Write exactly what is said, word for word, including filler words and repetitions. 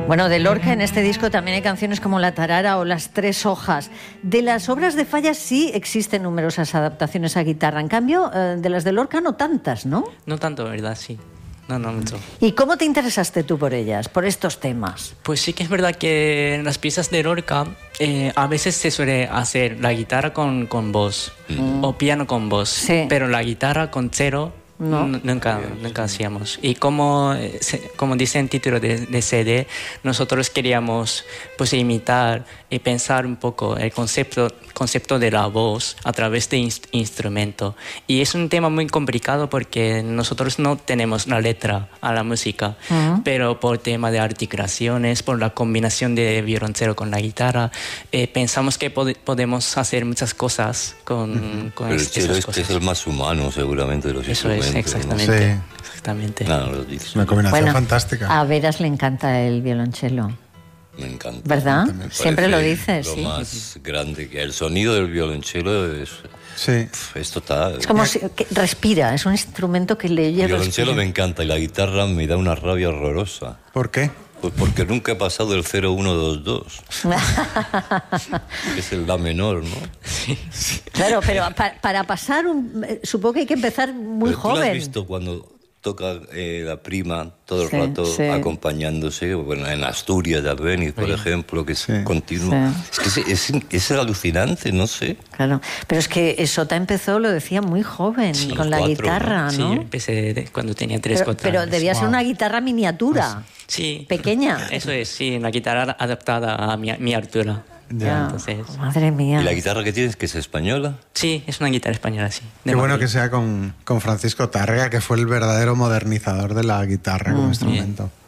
Bueno, de Lorca en este disco también hay canciones como La Tarara o Las Tres Hojas. De las obras de Falla sí existen numerosas adaptaciones a guitarra. En cambio, de las de Lorca no tantas, ¿no? No tanto, ¿verdad? Sí. No, no mucho. ¿Y cómo te interesaste tú por ellas, por estos temas? Pues sí que es verdad que en las piezas de Lorca eh, a veces se suele hacer la guitarra con, con voz mm. o piano con voz, sí. Pero la guitarra con cero no. nunca, nunca hacíamos. Y como, como dice el título de, de C D, nosotros queríamos pues imitar y pensar un poco el concepto, concepto de la voz a través de inst- instrumento. Y es un tema muy complicado porque nosotros no tenemos la letra a la música, uh-huh. pero por tema de articulaciones, por la combinación de violoncelo con la guitarra, eh, pensamos que pod- podemos hacer muchas cosas con, uh-huh. con pero es- el esas este cosas. Es el más humano seguramente de los Eso instrumentos. es, exactamente. ¿no? Sí. exactamente. No, no lo dices. Una combinación bueno, fantástica. A Veras le encanta el violonchelo. Me encanta. ¿Verdad? Me Siempre lo dices, lo sí. Lo más grande que el sonido del violonchelo es, sí. es total. Es como si que respira, es un instrumento que le lleva. El violonchelo me encanta y la guitarra me da una rabia horrorosa. ¿Por qué? Pues porque nunca he pasado el cero uno dos dos. Es el la menor, ¿no? Sí. Claro, pero pa- para pasar, un, supongo que hay que empezar muy pero joven. ¿tú lo has visto cuando toca eh, la prima todo el sí, rato sí. acompañándose? Bueno, en Asturias de Albéniz, por sí. ejemplo, que es sí. continuo. Sí. Es que es, es, es alucinante, no sé. Claro, pero es que Sota empezó, lo decía, muy joven, sí, con la cuatro, guitarra, ¿no? Sí, yo empecé de, cuando tenía tres, pero, cuatro pero años. debía wow. ser una guitarra miniatura, sí. pequeña. Eso es, sí, una guitarra adaptada a mi, mi altura. Ya. Entonces, Madre mía. ¿Y la guitarra que tienes, que es española? sí, es una guitarra española, sí. Qué bueno que sea con, con Francisco Tárrega, que fue el verdadero modernizador de la guitarra mm, como instrumento. Bien.